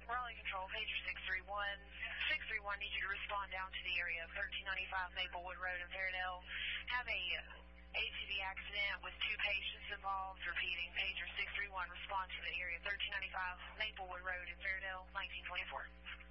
Raleigh Control, pager 631. 631 needs you to respond down to the area of 1395 Maplewood Road in Fairdale. Have a ATV accident with 2 patients involved. Repeating, pager 631, respond to the area 1395 Maplewood Road in Fairdale, 1924.